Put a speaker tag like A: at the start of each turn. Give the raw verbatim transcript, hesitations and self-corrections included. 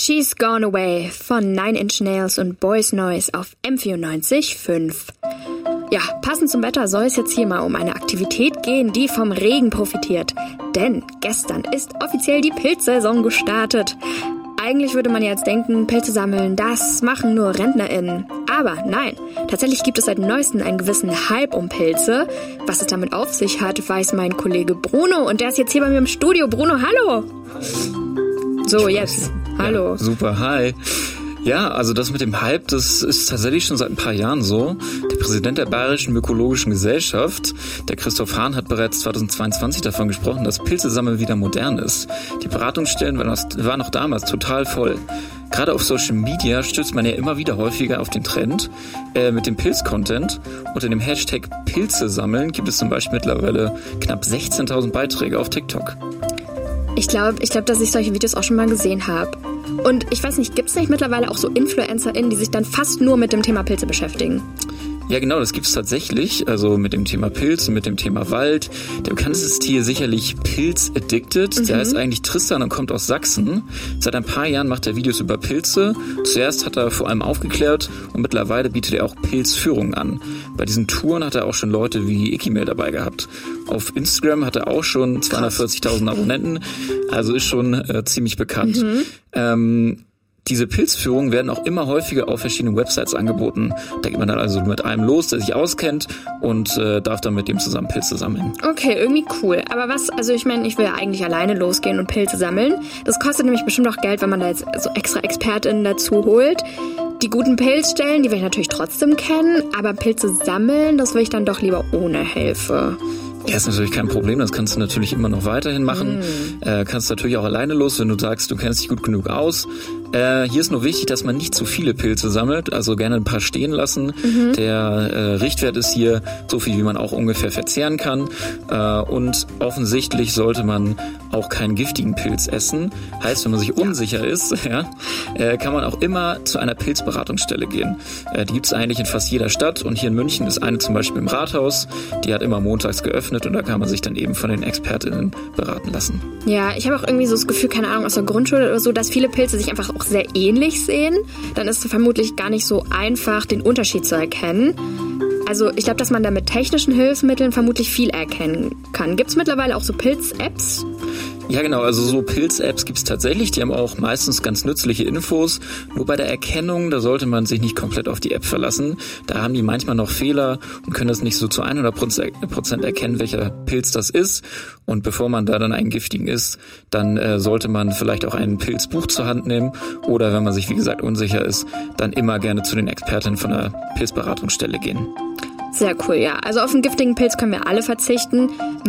A: She's Gone Away von Nine Inch Nails und Boys Noise auf M vierundneunzig Komma fünf. Ja, passend zum Wetter soll es jetzt hier mal um eine Aktivität gehen, die vom Regen profitiert. Denn gestern ist offiziell die Pilzsaison gestartet. Eigentlich würde man jetzt denken, Pilze sammeln, das machen nur RentnerInnen. Aber nein, tatsächlich gibt es seit neuestem einen gewissen Hype um Pilze. Was es damit auf sich hat, weiß mein Kollege Bruno und der ist jetzt hier bei mir im Studio. Bruno, hallo! So, jetzt. Hallo.
B: Ja, super, hi. Ja, also das mit dem Hype, das ist tatsächlich schon seit ein paar Jahren so. Der Präsident der Bayerischen Mykologischen Gesellschaft, der Christoph Hahn, hat bereits zweitausendzweiundzwanzig davon gesprochen, dass Pilzesammeln wieder modern ist. Die Beratungsstellen waren noch damals total voll. Gerade auf Social Media stößt man ja immer wieder häufiger auf den Trend äh, mit dem Pilz-Content. Unter dem Hashtag Pilze sammeln gibt es zum Beispiel mittlerweile knapp sechzehntausend Beiträge auf TikTok.
A: Ich glaube, ich glaub, dass ich solche Videos auch schon mal gesehen habe. Und ich weiß nicht, gibt es nicht mittlerweile auch so InfluencerInnen, die sich dann fast nur mit dem Thema Pilze beschäftigen?
B: Ja, genau, das gibt's tatsächlich. Also mit dem Thema Pilz und mit dem Thema Wald. Der bekannteste ist hier sicherlich Pilz Addicted. Mhm. Der heißt eigentlich Tristan und kommt aus Sachsen. Seit ein paar Jahren macht er Videos über Pilze. Zuerst hat er vor allem aufgeklärt und mittlerweile bietet er auch Pilzführungen an. Bei diesen Touren hat er auch schon Leute wie Ikimel dabei gehabt. Auf Instagram hat er auch schon zweihundertvierzigtausend Abonnenten. Also ist schon äh, ziemlich bekannt. Mhm. Ähm, Diese Pilzführungen werden auch immer häufiger auf verschiedenen Websites angeboten. Da geht man dann also mit einem los, der sich auskennt und äh, darf dann mit dem zusammen Pilze sammeln.
A: Okay, irgendwie cool. Aber was, also ich meine, ich will ja eigentlich alleine losgehen und Pilze sammeln. Das kostet nämlich bestimmt auch Geld, wenn man da jetzt so extra ExpertInnen dazu holt. Die guten Pilzstellen, die will ich natürlich trotzdem kennen, aber Pilze sammeln, das will ich dann doch lieber ohne Hilfe.
B: Ja, ist natürlich kein Problem, das kannst du natürlich immer noch weiterhin machen. Mm. Äh, kannst natürlich auch alleine los, wenn du sagst, du kennst dich gut genug aus. Äh, hier ist nur wichtig, dass man nicht zu viele Pilze sammelt, also gerne ein paar stehen lassen. Mhm. Der äh, Richtwert ist hier so viel, wie man auch ungefähr verzehren kann. Äh, und offensichtlich sollte man auch keinen giftigen Pilz essen. Heißt, wenn man sich ja. unsicher ist, ja, äh, kann man auch immer zu einer Pilzberatungsstelle gehen. Äh, die gibt's eigentlich in fast jeder Stadt und hier in München ist eine zum Beispiel im Rathaus. Die hat immer montags geöffnet. Und da kann man sich dann eben von den ExpertInnen beraten lassen.
A: Ja, ich habe auch irgendwie so das Gefühl, keine Ahnung, aus der Grundschule oder so, dass viele Pilze sich einfach auch sehr ähnlich sehen. Dann ist es vermutlich gar nicht so einfach, den Unterschied zu erkennen. Also ich glaube, dass man da mit technischen Hilfsmitteln vermutlich viel erkennen kann. Gibt es mittlerweile auch so Pilz-Apps?
B: Ja, genau, also so Pilz-Apps gibt's tatsächlich, die haben auch meistens ganz nützliche Infos. Nur bei der Erkennung, da sollte man sich nicht komplett auf die App verlassen. Da haben die manchmal noch Fehler und können das nicht so zu hundert Prozent erkennen, welcher Pilz das ist. Und bevor man da dann einen giftigen isst, dann äh, sollte man vielleicht auch ein Pilzbuch zur Hand nehmen. Oder wenn man sich, wie gesagt, unsicher ist, dann immer gerne zu den Expertinnen von der Pilzberatungsstelle gehen.
A: Sehr cool, ja. Also auf einen giftigen Pilz können wir alle verzichten.